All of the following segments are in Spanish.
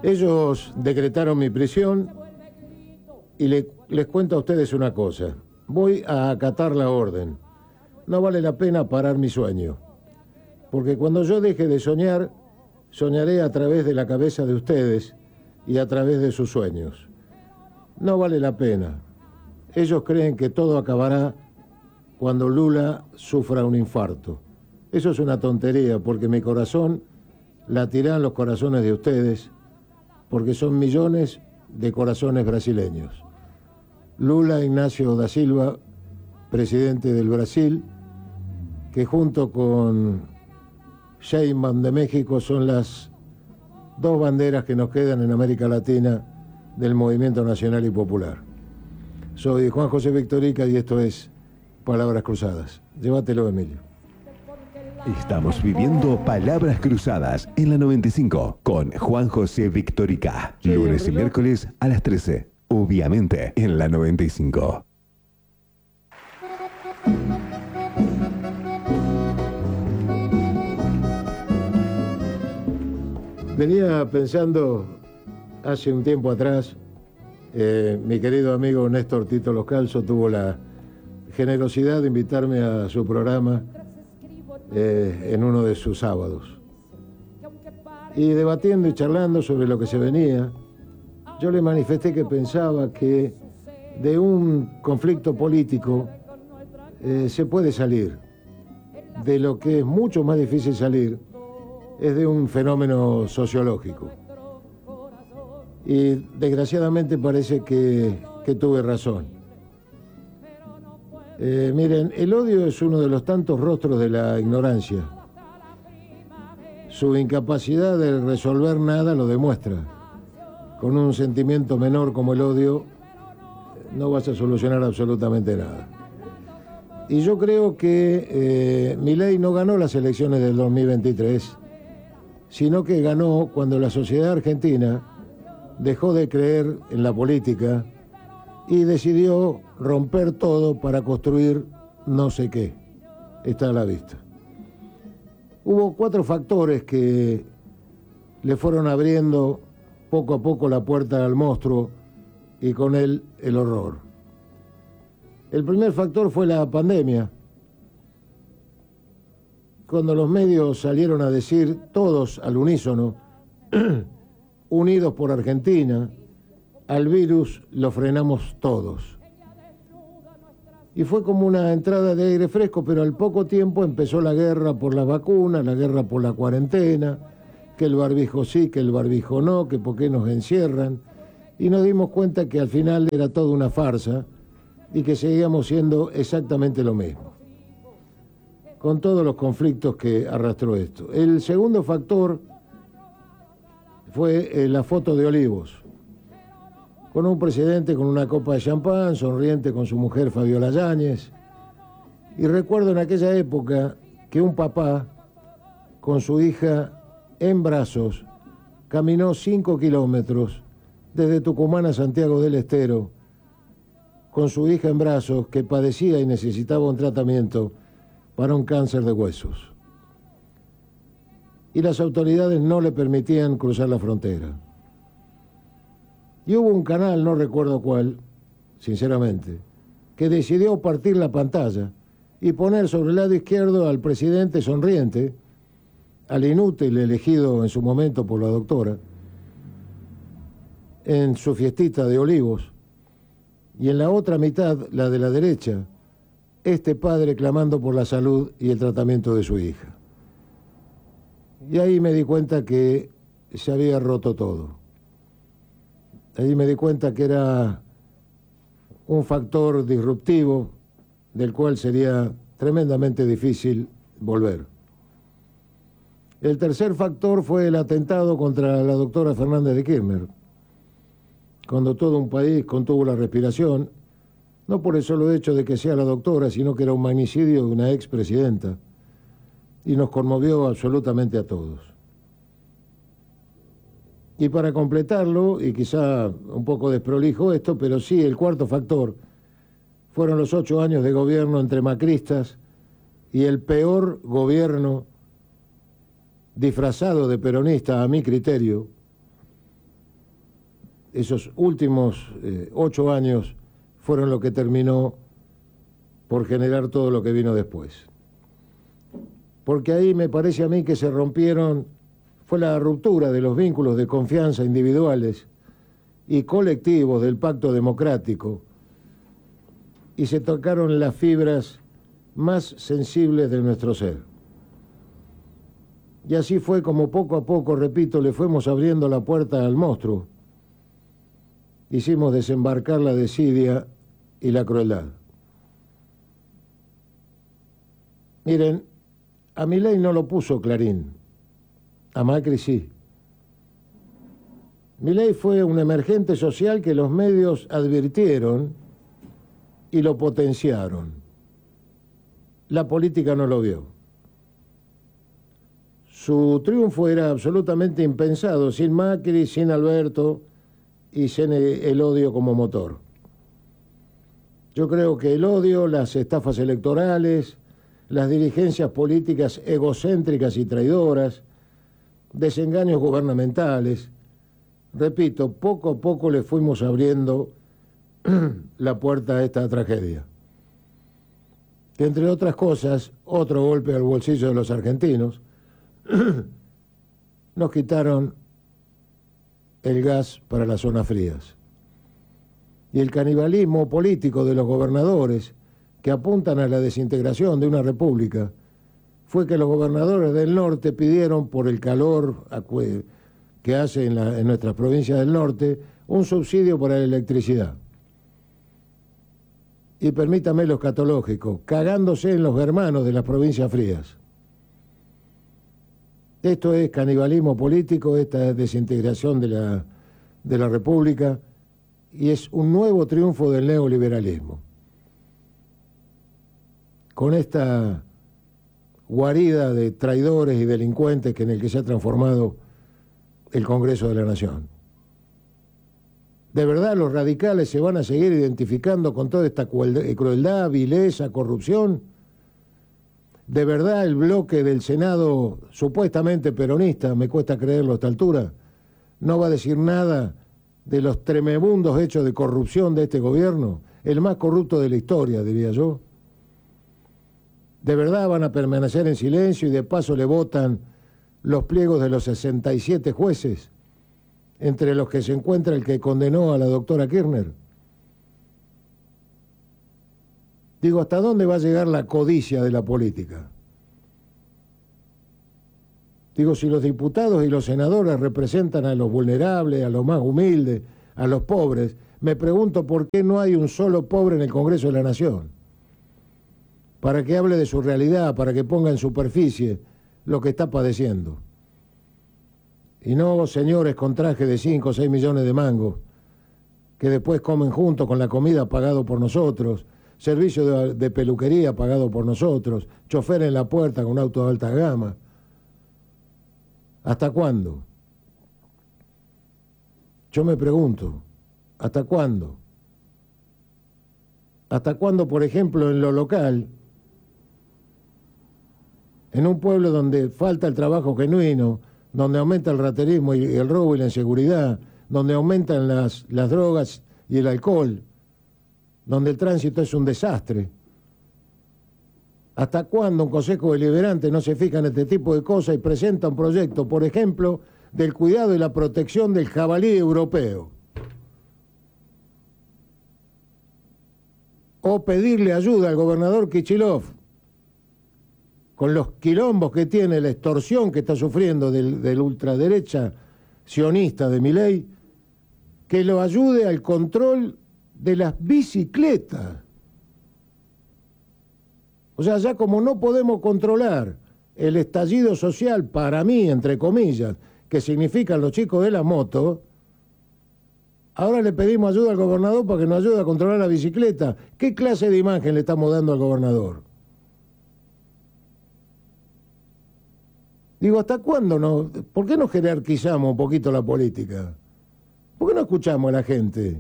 Ellos decretaron mi prisión y les cuento a ustedes una cosa. Voy a acatar la orden. No vale la pena parar mi sueño. Porque cuando yo deje de soñar, soñaré a través de la cabeza de ustedes y a través de sus sueños. No vale la pena. Ellos creen que todo acabará cuando Lula sufra un infarto. Eso es una tontería, porque mi corazón latirá en los corazones de ustedes, porque son millones de corazones brasileños. Lula Ignacio da Silva, presidente del Brasil, que junto con Sheinbaum de México son las dos banderas que nos quedan en América Latina del movimiento nacional y popular. Soy Juan José Victorica y esto es Palabras Cruzadas. Llévatelo, Emilio. Estamos viviendo Palabras Cruzadas en la 95 con Juan José Victorica. Lunes y miércoles a las 13. Obviamente en la 95. Venía pensando hace un tiempo atrás, mi querido amigo Néstor Tito Loscalzo tuvo la generosidad de invitarme a su programa en uno de sus sábados. Y debatiendo y charlando sobre lo que se venía, yo le manifesté que pensaba que de un conflicto político se puede salir. De lo que es mucho más difícil salir es de un fenómeno sociológico. Y desgraciadamente parece que tuve razón. Miren, el odio es uno de los tantos rostros de la ignorancia. Su incapacidad de resolver nada lo demuestra. Con un sentimiento menor como el odio, no vas a solucionar absolutamente nada. Y yo creo que Milei no ganó las elecciones del 2023, sino que ganó cuando la sociedad argentina dejó de creer en la política y decidió romper todo para construir no sé qué. Está a la vista. Hubo 4 factores que le fueron abriendo poco a poco la puerta al monstruo y con él el horror. El primer factor fue la pandemia. Cuando los medios salieron a decir, todos al unísono, unidos por Argentina, al virus lo frenamos todos. Y fue como una entrada de aire fresco, pero al poco tiempo empezó la guerra por las vacunas, la guerra por la cuarentena, que el barbijo sí, que el barbijo no, que por qué nos encierran. Y nos dimos cuenta que al final era toda una farsa y que seguíamos siendo exactamente lo mismo, con todos los conflictos que arrastró esto. El segundo factor fue la foto de Olivos, con un presidente con una copa de champán, sonriente con su mujer Fabiola Yáñez. Y recuerdo en aquella época que un papá con su hija en brazos caminó 5 kilómetros desde Tucumán a Santiago del Estero con su hija en brazos que padecía y necesitaba un tratamiento para un cáncer de huesos. Y las autoridades no le permitían cruzar la frontera. Y hubo un canal, no recuerdo cuál, sinceramente, que decidió partir la pantalla y poner sobre el lado izquierdo al presidente sonriente, al inútil elegido en su momento por la doctora, en su fiestita de Olivos, y en la otra mitad, la de la derecha, este padre clamando por la salud y el tratamiento de su hija. Y ahí me di cuenta que se había roto todo. Ahí me di cuenta que era un factor disruptivo del cual sería tremendamente difícil volver. El tercer factor fue el atentado contra la doctora Fernández de Kirchner, cuando todo un país contuvo la respiración, no por el solo hecho de que sea la doctora, sino que era un magnicidio de una expresidenta, y nos conmovió absolutamente a todos. Y para completarlo, y quizá un poco desprolijo esto, pero sí el cuarto factor, fueron los 8 años de gobierno entre macristas y el peor gobierno disfrazado de peronista, a mi criterio, esos últimos 8 años fueron lo que terminó por generar todo lo que vino después. Porque ahí me parece a mí que se rompieron, fue la ruptura de los vínculos de confianza individuales y colectivos del pacto democrático, y se tocaron las fibras más sensibles de nuestro ser. Y así fue como poco a poco, repito, le fuimos abriendo la puerta al monstruo. Hicimos desembarcar la desidia y la crueldad. Miren, a Milei no lo puso Clarín, a Macri sí. Milei fue un emergente social que los medios advirtieron y lo potenciaron. La política no lo vio. Su triunfo era absolutamente impensado, sin Macri, sin Alberto y sin el odio como motor. Yo creo que el odio, las estafas electorales, las dirigencias políticas egocéntricas y traidoras, desengaños gubernamentales, repito, poco a poco le fuimos abriendo la puerta a esta tragedia. Que entre otras cosas, otro golpe al bolsillo de los argentinos, nos quitaron el gas para las zonas frías. Y el canibalismo político de los gobernadores que apuntan a la desintegración de una república fue que los gobernadores del norte pidieron, por el calor que hace en nuestras provincias del norte, un subsidio para la electricidad. Y permítame lo escatológico, cagándose en los hermanos de las provincias frías. Esto es canibalismo político, esta es desintegración de la República, y es un nuevo triunfo del neoliberalismo. Con esta guarida de traidores y delincuentes en el que se ha transformado el Congreso de la Nación. ¿De verdad los radicales se van a seguir identificando con toda esta crueldad, vileza, corrupción? ¿De verdad el bloque del Senado supuestamente peronista, me cuesta creerlo a esta altura, no va a decir nada de los tremebundos hechos de corrupción de este gobierno? El más corrupto de la historia, diría yo. ¿De verdad van a permanecer en silencio y de paso le votan los pliegos de los 67 jueces, entre los que se encuentra el que condenó a la doctora Kirchner? Digo, ¿hasta dónde va a llegar la codicia de la política? Digo, si los diputados y los senadores representan a los vulnerables, a los más humildes, a los pobres, me pregunto por qué no hay un solo pobre en el Congreso de la Nación, para que hable de su realidad, para que ponga en superficie lo que está padeciendo. Y no señores con traje de 5 o 6 millones de mangos, que después comen junto con la comida pagado por nosotros, servicio de peluquería pagado por nosotros, chofer en la puerta con un auto de alta gama. ¿Hasta cuándo? Yo me pregunto, ¿hasta cuándo? ¿Hasta cuándo, por ejemplo, en lo local, en un pueblo donde falta el trabajo genuino, donde aumenta el raterismo y el robo y la inseguridad, donde aumentan las drogas y el alcohol, donde el tránsito es un desastre? ¿Hasta cuándo un Consejo Deliberante no se fija en este tipo de cosas y presenta un proyecto, por ejemplo, del cuidado y la protección del jabalí europeo? O pedirle ayuda al gobernador Kicillof con los quilombos que tiene, la extorsión que está sufriendo del ultraderecha sionista de Milei, que lo ayude al control de las bicicletas. O sea, ya como no podemos controlar el estallido social, para mí, entre comillas, que significan los chicos de la moto, ahora le pedimos ayuda al gobernador para que nos ayude a controlar la bicicleta. ¿Qué clase de imagen le estamos dando al gobernador? Digo, ¿hasta cuándo no? ¿Por qué no jerarquizamos un poquito la política? ¿Por qué no escuchamos a la gente?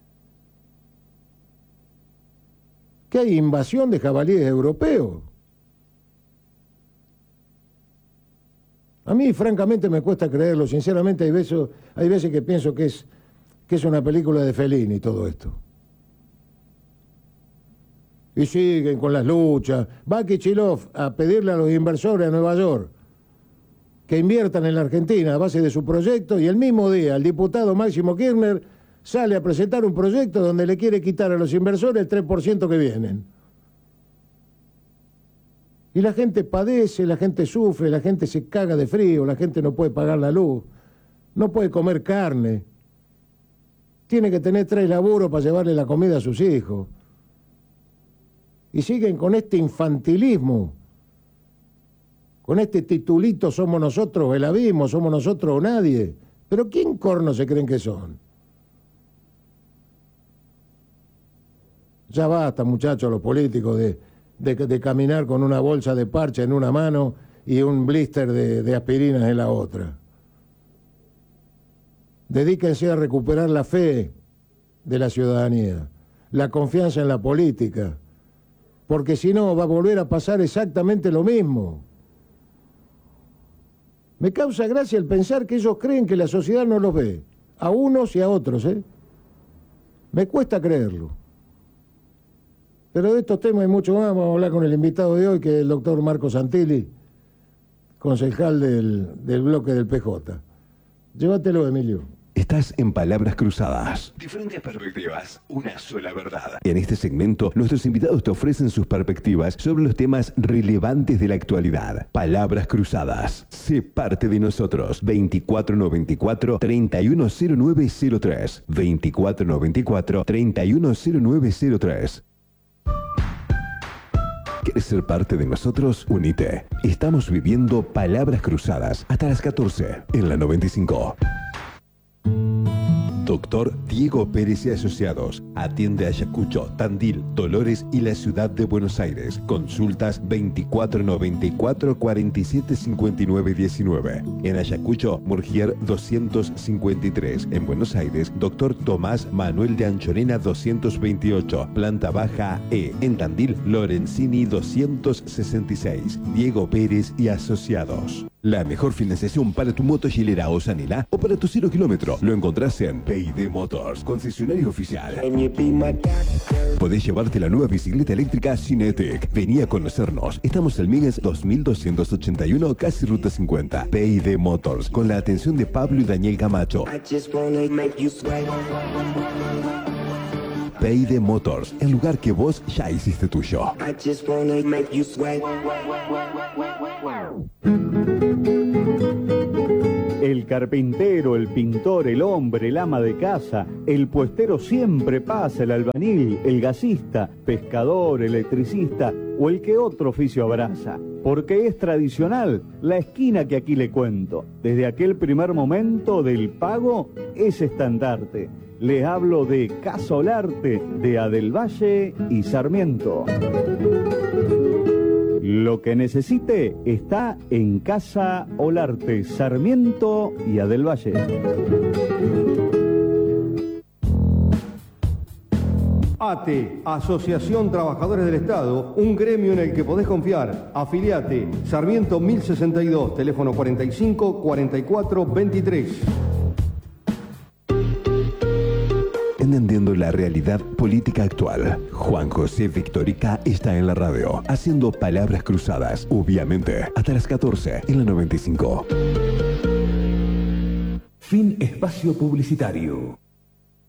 ¿Que hay invasión de jabalíes europeos? A mí, francamente, me cuesta creerlo. Sinceramente, hay veces que pienso que que es una película de Fellini todo esto. Y siguen con las luchas. Va Kichilov a pedirle a los inversores a Nueva York que inviertan en la Argentina a base de su proyecto, y el mismo día el diputado Máximo Kirchner sale a presentar un proyecto donde le quiere quitar a los inversores el 3% que vienen. Y la gente padece, la gente sufre, la gente se caga de frío, la gente no puede pagar la luz, no puede comer carne, tiene que tener 3 laburos para llevarle la comida a sus hijos. Y siguen con este infantilismo, con este titulito, somos nosotros el abismo, somos nosotros o nadie. Pero ¿quién corno se creen que son? Ya basta, muchachos, los políticos, de caminar con una bolsa de parche en una mano y un blister de aspirinas en la otra. Dedíquense a recuperar la fe de la ciudadanía, la confianza en la política, porque si no va a volver a pasar exactamente lo mismo. Me causa gracia el pensar que ellos creen que la sociedad no los ve, a unos y a otros, ¿eh? Me cuesta creerlo. Pero de estos temas hay mucho más. Vamos a hablar con el invitado de hoy, que es el doctor Marco Santilli, concejal del bloque del PJ. Llévatelo, Emilio. Estás en Palabras Cruzadas. Diferentes perspectivas, una sola verdad. En este segmento, nuestros invitados te ofrecen sus perspectivas sobre los temas relevantes de la actualidad. Palabras Cruzadas. Sé parte de nosotros. 2494-310903. 2494-310903. ¿Quieres ser parte de nosotros? Unite. Estamos viviendo Palabras Cruzadas hasta las 14 en la 95. Doctor Diego Pérez y Asociados. Atiende Ayacucho, Tandil, Dolores y la ciudad de Buenos Aires. Consultas 2494-475919. En Ayacucho, Murgier 253. En Buenos Aires, Doctor Tomás Manuel de Anchorena 228. Planta baja E. En Tandil, Lorenzini 266. Diego Pérez y Asociados. La mejor financiación para tu motochilera o zanela o para tu 0 kilómetro lo encontrás en P&D Motors, concesionario oficial. Podés llevarte la nueva bicicleta eléctrica Cinetic. Vení a conocernos. Estamos en Míguez 2281, casi Ruta 50. P&D Motors, con la atención de Pablo y Daniel Camacho. P&D Motors, el lugar que vos ya hiciste tuyo. El carpintero, el pintor, el hombre, el ama de casa, el puestero siempre pasa, el albañil, el gasista, pescador, electricista o el que otro oficio abraza. Porque es tradicional la esquina que aquí le cuento. Desde aquel primer momento del pago es estandarte. Les hablo de Casa Olarte, de Adelvalle y Sarmiento. Lo que necesite está en Casa Olarte, Sarmiento y Adelvalle. ATE, Asociación Trabajadores del Estado, un gremio en el que podés confiar. Afiliate, Sarmiento 1062, teléfono 45 44 23. Entendiendo la realidad política actual, Juan José Victorica está en la radio, haciendo Palabras Cruzadas, obviamente, hasta las 14 en la 95. Fin espacio publicitario.